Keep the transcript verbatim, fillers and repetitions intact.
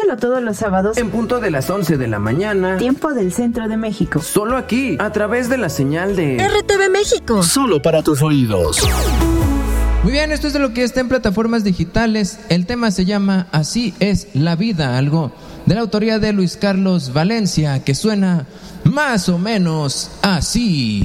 Escúchalo todos los sábados en punto de las once de la mañana, tiempo del centro de México. Solo aquí, a través de la señal de R T V México. Solo para tus oídos. Muy bien, esto es de lo que está en plataformas digitales. El tema se llama Así es la vida, algo de la autoría de Luis Carlos Valencia, que suena más o menos así.